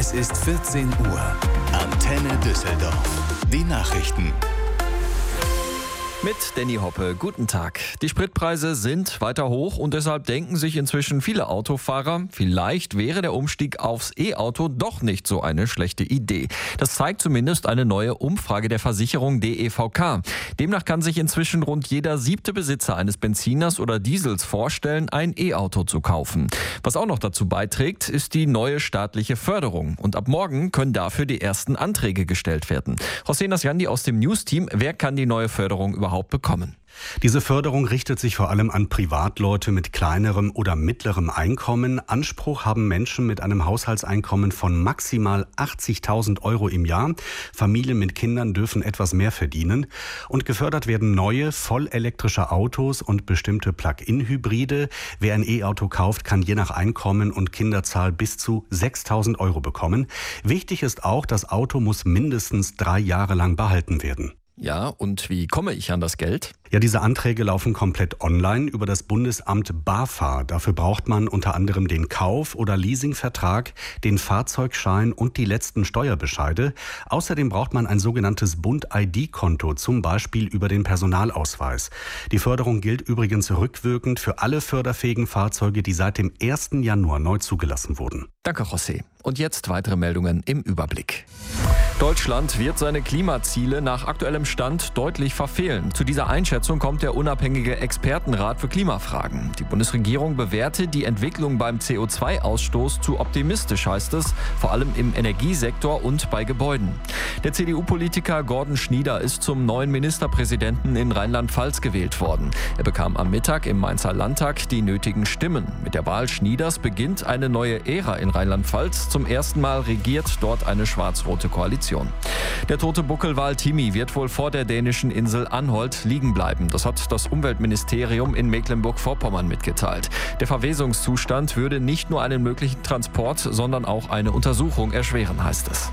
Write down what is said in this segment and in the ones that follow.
Es ist 14 Uhr. Antenne Düsseldorf. Die Nachrichten. Mit Danny Hoppe, guten Tag. Die Spritpreise sind weiter hoch und deshalb denken sich inzwischen viele Autofahrer, vielleicht wäre der Umstieg aufs E-Auto doch nicht so eine schlechte Idee. Das zeigt zumindest eine neue Umfrage der Versicherung DEVK. Demnach kann sich inzwischen rund jeder 7. Besitzer eines Benziners oder Diesels vorstellen, ein E-Auto zu kaufen. Was auch noch dazu beiträgt, ist die neue staatliche Förderung. Und ab morgen können dafür die ersten Anträge gestellt werden. José Nasjandi aus dem News-Team, wer kann die neue Förderung überhaupt bekommen? Diese Förderung richtet sich vor allem an Privatleute mit kleinerem oder mittlerem Einkommen. Anspruch haben Menschen mit einem Haushaltseinkommen von maximal 80.000 € im Jahr. Familien mit Kindern dürfen etwas mehr verdienen. Und gefördert werden neue, vollelektrische Autos und bestimmte Plug-in-Hybride. Wer ein E-Auto kauft, kann je nach Einkommen und Kinderzahl bis zu 6.000 € bekommen. Wichtig ist auch, das Auto muss mindestens 3 Jahre lang behalten werden. Ja, und wie komme ich an das Geld? Ja, diese Anträge laufen komplett online über das Bundesamt BAFA. Dafür braucht man unter anderem den Kauf- oder Leasingvertrag, den Fahrzeugschein und die letzten Steuerbescheide. Außerdem braucht man ein sogenanntes Bund-ID-Konto, zum Beispiel über den Personalausweis. Die Förderung gilt übrigens rückwirkend für alle förderfähigen Fahrzeuge, die seit dem 1. Januar neu zugelassen wurden. Danke, José. Und jetzt weitere Meldungen im Überblick. Deutschland wird seine Klimaziele nach aktuellem Stand deutlich verfehlen. Zu dieser Einschätzung kommt der unabhängige Expertenrat für Klimafragen. Die Bundesregierung bewertet die Entwicklung beim CO2-Ausstoß zu optimistisch, heißt es, vor allem im Energiesektor und bei Gebäuden. Der CDU-Politiker Gordon Schnieder ist zum neuen Ministerpräsidenten in Rheinland-Pfalz gewählt worden. Er bekam am Mittag im Mainzer Landtag die nötigen Stimmen. Mit der Wahl Schnieders beginnt eine neue Ära in Rheinland-Pfalz. Zum ersten Mal regiert dort eine schwarz-rote Koalition. Der tote Buckelwal Timi wird wohl vor der dänischen Insel Anholt liegen bleiben. Das hat das Umweltministerium in Mecklenburg-Vorpommern mitgeteilt. Der Verwesungszustand würde nicht nur einen möglichen Transport, sondern auch eine Untersuchung erschweren, heißt es.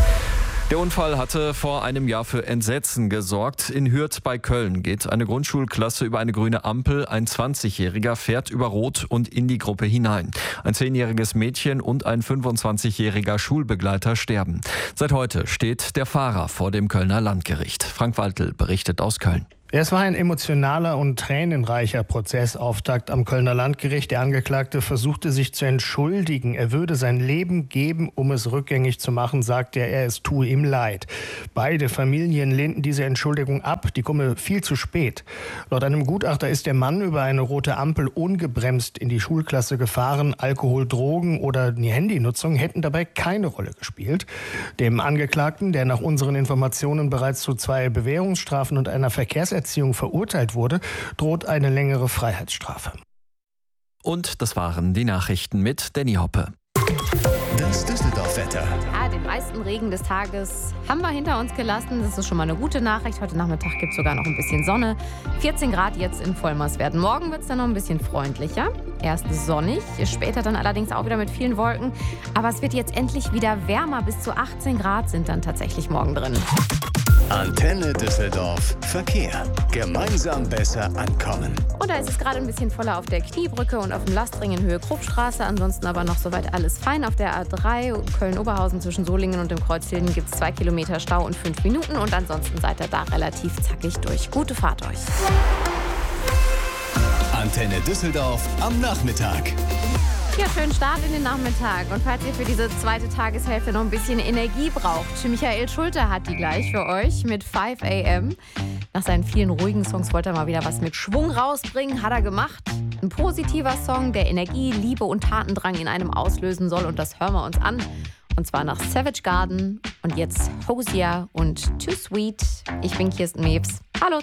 Der Unfall hatte vor einem Jahr für Entsetzen gesorgt. In Hürth bei Köln geht eine Grundschulklasse über eine grüne Ampel. Ein 20-Jähriger fährt über Rot und in die Gruppe hinein. Ein 10-jähriges Mädchen und ein 25-jähriger Schulbegleiter sterben. Seit heute steht der Fahrer vor dem Kölner Landgericht. Frank Waltel berichtet aus Köln. Es war ein emotionaler und tränenreicher Prozessauftakt am Kölner Landgericht. Der Angeklagte versuchte sich zu entschuldigen. Er würde sein Leben geben, um es rückgängig zu machen, sagte er, es tue ihm leid. Beide Familien lehnten diese Entschuldigung ab, die komme viel zu spät. Laut einem Gutachter ist der Mann über eine rote Ampel ungebremst in die Schulklasse gefahren. Alkohol, Drogen oder die Handynutzung hätten dabei keine Rolle gespielt. Dem Angeklagten, der nach unseren Informationen bereits zu 2 Bewährungsstrafen und einer Verkehrserziehung verurteilt wurde, droht eine längere Freiheitsstrafe. Und das waren die Nachrichten mit Danny Hoppe. Das Düsseldorf-Wetter. Ja, den meisten Regen des Tages haben wir hinter uns gelassen. Das ist schon mal eine gute Nachricht. Heute Nachmittag gibt es sogar noch ein bisschen Sonne. 14 Grad jetzt in Vollmarswerden. Morgen wird es dann noch ein bisschen freundlicher. Erst sonnig, später dann allerdings auch wieder mit vielen Wolken. Aber es wird jetzt endlich wieder wärmer. Bis zu 18 Grad sind dann tatsächlich morgen drin. Antenne Düsseldorf. Verkehr. Gemeinsam besser ankommen. Und da ist es gerade ein bisschen voller auf der Kniebrücke und auf dem Lastring in Höhe Kruppstraße. Ansonsten aber noch soweit alles fein. Auf der A3 Köln-Oberhausen zwischen Solingen und dem Kreuzhilden gibt es 2 Kilometer Stau und 5 Minuten. Und ansonsten seid ihr da relativ zackig durch. Gute Fahrt euch. Antenne Düsseldorf am Nachmittag. Ja, schönen Start in den Nachmittag. Und falls ihr für diese zweite Tageshälfte noch ein bisschen Energie braucht, Michael Schulte hat die gleich für euch mit 5 AM. Nach seinen vielen ruhigen Songs wollte er mal wieder was mit Schwung rausbringen. Hat er gemacht. Ein positiver Song, der Energie, Liebe und Tatendrang in einem auslösen soll. Und das hören wir uns an. Und zwar nach Savage Garden. Und jetzt Hosier und Too Sweet. Ich bin Kirsten Mewes.